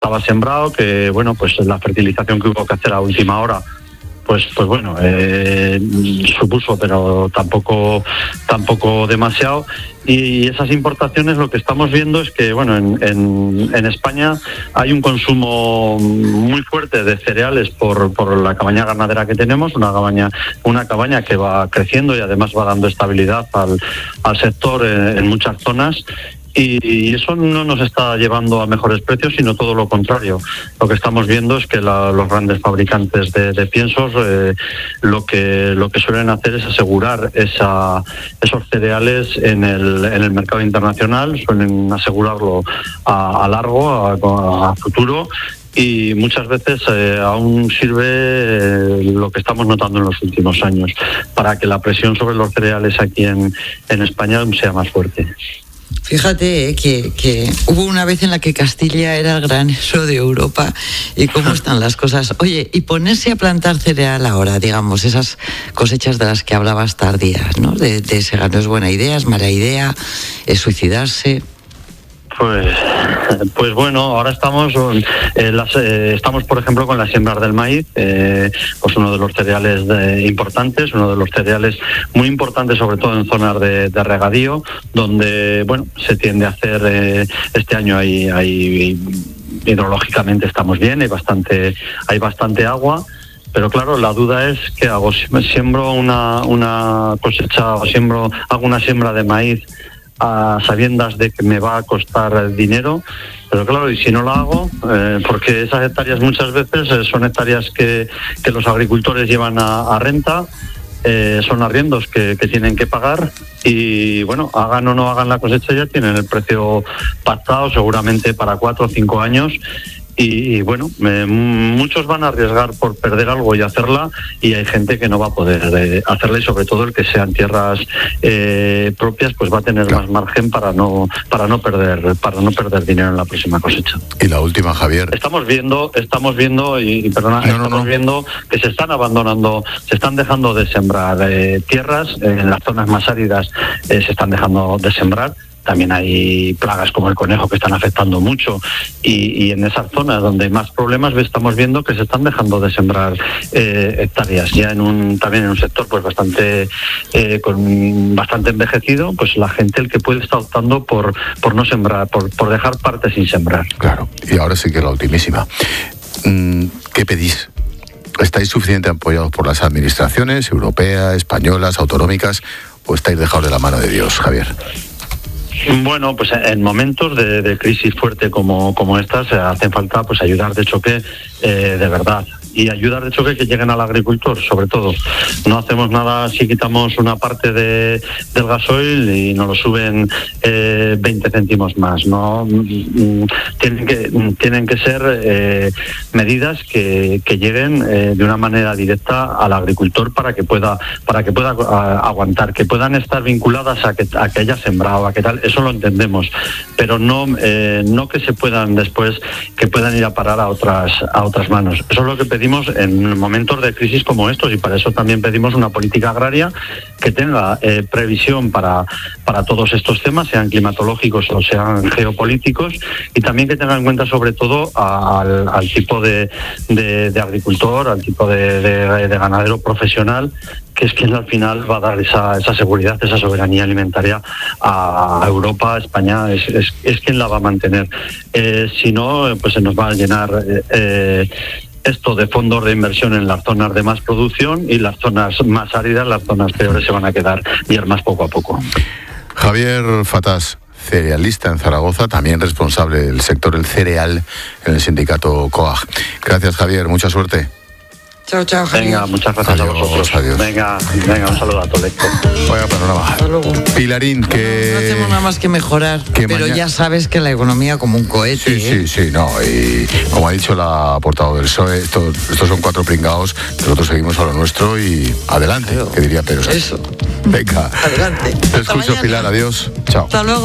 estaba sembrado, que bueno, pues la fertilización que hubo que hacer a última hora, pues bueno, supuso, pero tampoco demasiado. Y esas importaciones, lo que estamos viendo es que, bueno, en España hay un consumo muy fuerte de cereales por la cabaña ganadera que tenemos, una cabaña que va creciendo y además va dando estabilidad al sector en muchas zonas. Y eso no nos está llevando a mejores precios, sino todo lo contrario. Lo que estamos viendo es que los grandes fabricantes de piensos lo que suelen hacer es asegurar esos cereales en el mercado internacional, suelen asegurarlo a largo, a futuro. Y muchas veces aún sirve lo que estamos notando en los últimos años para que la presión sobre los cereales aquí en España sea más fuerte. Fíjate que hubo una vez en la que Castilla era el granero de Europa y cómo están las cosas. Oye, y ponerse a plantar cereal ahora, digamos, esas cosechas de las que hablabas tardías, ¿no? De ese gano, ¿es buena idea, es mala idea, es suicidarse? Pues bueno, ahora estamos por ejemplo con la siembra del maíz, pues uno de los cereales importantes, uno de los cereales muy importantes, sobre todo en zonas de regadío, donde bueno se tiende a hacer este año hay hidrológicamente estamos bien, hay bastante agua. Pero claro, la duda es ¿qué hago? ¿Siembro una cosecha o hago una siembra de maíz a sabiendas de que me va a costar dinero? Pero claro, y si no la hago, porque esas hectáreas muchas veces son hectáreas que los agricultores llevan a renta, son arriendos que tienen que pagar y bueno, hagan o no hagan la cosecha ya tienen el precio pactado seguramente para 4 o 5 años. Y bueno, muchos van a arriesgar por perder algo y hacerla, y hay gente que no va a poder hacerla, y sobre todo el que sean tierras propias, pues va a tener más margen para no perder dinero en la próxima cosecha. Y la última, Javier. Estamos viendo viendo que se están dejando de sembrar tierras en las zonas más áridas, se están dejando de sembrar. También hay plagas como el conejo que están afectando mucho y en esas zonas donde hay más problemas estamos viendo que se están dejando de sembrar hectáreas. Ya también en un sector pues bastante envejecido, pues la gente el que puede está optando por no sembrar, por dejar partes sin sembrar. Claro, y ahora sí que la ultimísima. ¿Qué pedís? ¿Estáis suficientemente apoyados por las administraciones europeas, españolas, autonómicas, o estáis dejados de la mano de Dios, Javier? Bueno, pues en momentos de crisis fuerte como estas hacen falta pues ayudar de choque de verdad. Y ayudar de choque que lleguen al agricultor, sobre todo. No hacemos nada si quitamos una parte del gasoil y nos lo suben 20 céntimos más. No tienen que ser medidas que lleguen de una manera directa al agricultor para que pueda aguantar, que puedan estar vinculadas a que haya sembrado, a que tal. Eso lo entendemos, pero no que se puedan después que puedan ir a parar a otras manos. Eso es lo que pedimos en momentos de crisis como estos, y para eso también pedimos una política agraria que tenga previsión para todos estos temas, sean climatológicos o sean geopolíticos, y también que tenga en cuenta sobre todo al tipo de agricultor, al tipo de ganadero profesional, que es quien al final va a dar esa seguridad, esa soberanía alimentaria a Europa, a España, es quien la va a mantener. Si no, pues se nos va a llenar esto de fondos de inversión en las zonas de más producción, y las zonas más áridas, las zonas peores, se van a quedar yermas poco a poco. Javier Fatás, cerealista en Zaragoza, también responsable del sector del cereal en el sindicato COAG. Gracias, Javier, mucha suerte. Chao, Javier. Venga, muchas gracias a vosotros. Adiós. Venga, un saludo a todo el equipo. Vaya panorama. Hasta luego. Pilarín, que... No hacemos nada más que mejorar, pero ya sabes que la economía como un cohete. Sí, no, y como ha dicho la portavoz del PSOE, estos son 4 pringados, nosotros seguimos a lo nuestro y adelante, claro, que diría Pedro Sánchez. Eso. Venga. Adelante. Te escucho, Pilar, adiós. Chao. Hasta luego.